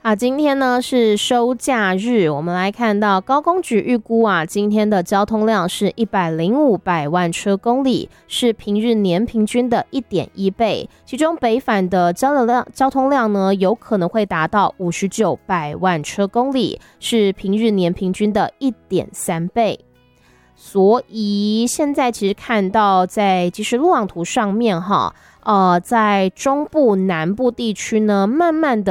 今天呢是收假日，我们来看到高工局预估今天的交通量是105百万车公里，是平日年平均的 1.1 倍，其中北返的交通量呢有可能会达到59百万车公里，是平日年平均的 1.3 倍。所以现在其实看到在即时路网图上面在中部南部地区呢，慢慢的